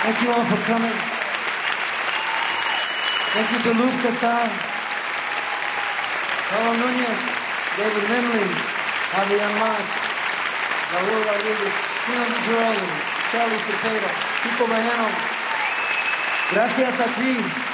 Thank you all for coming. Thank you to Luke Casal, Carlos Nunez, David Lindley, Javier Mas, Raul Rodriguez, Pino Di Girolamo, Charlie Cepeda, Pico Bajeno. Gracias a ti.